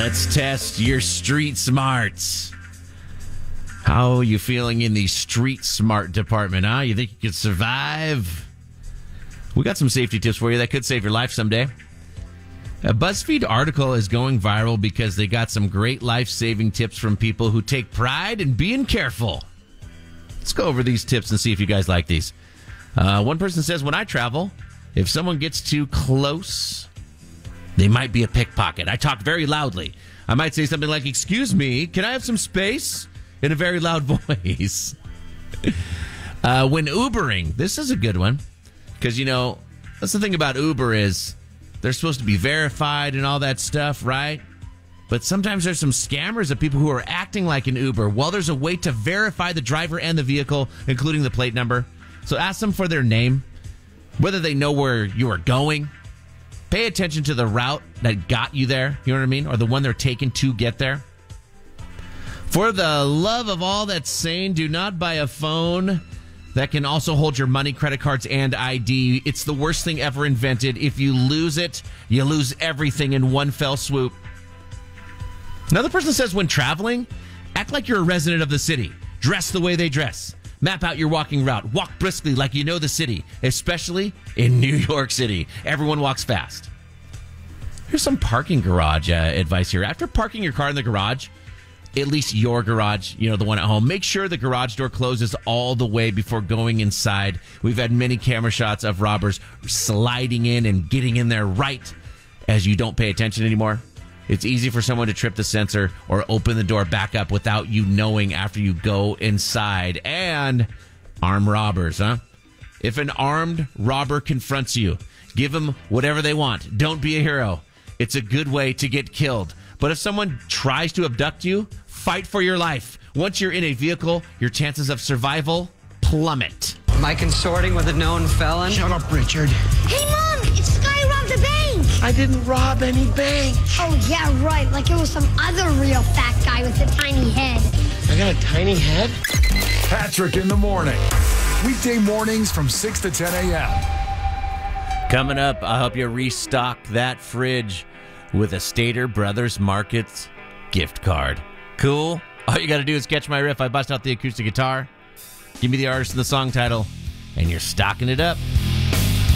Let's test your street smarts. How are you feeling in the street smart department, huh? You think you could survive? We got some safety tips for you that could save your life someday. A BuzzFeed article is going viral because they got some great life-saving tips from people who take pride in being careful. Let's go over these tips and see if you guys like these. One person says, when I travel, if someone gets too close, they might be a pickpocket. I talk very loudly. I might say something like, excuse me, can I have some space? In a very loud voice. When Ubering, this is a good one. Because, you know, that's the thing about Uber is they're supposed to be verified and all that stuff, right? But sometimes there's some scammers of people who are acting like an Uber. Well, there's a way to verify the driver and the vehicle, including the plate number. So ask them for their name, whether they know where you are going. Pay attention to the route that got you there, you know what I mean? Or the one they're taking to get there. For the love of all that's sane, do not buy a phone that can also hold your money, credit cards, and ID. It's the worst thing ever invented. If you lose it, you lose everything in one fell swoop. Another person says when traveling, act like you're a resident of the city. Dress the way they dress. Map out your walking route. Walk briskly like you know the city, especially in New York City. Everyone walks fast. Here's some parking garage advice here. After parking your car in the garage, at least your garage, you know, the one at home, make sure the garage door closes all the way before going inside. We've had many camera shots of robbers sliding in and getting in there right as you don't pay attention anymore. It's easy for someone to trip the sensor or open the door back up without you knowing after you go inside. And armed robbers, huh? If an armed robber confronts you, give them whatever they want. Don't be a hero. It's a good way to get killed. But if someone tries to abduct you, fight for your life. Once you're in a vehicle, your chances of survival plummet. Am I consorting with a known felon? Shut up, Richard. Hey, Mom, it's the guy who robbed the bank. I didn't rob any bank. Oh, yeah, right. Like it was some other real fat guy with a tiny head. I got a tiny head? Patrick in the morning. Weekday mornings from 6 to 10 a.m. Coming up, I hope you restock that fridge with a Stater Brothers Markets gift card. Cool? All you got to do is catch my riff. I bust out the acoustic guitar, give me the artist and the song title, and you're stocking it up.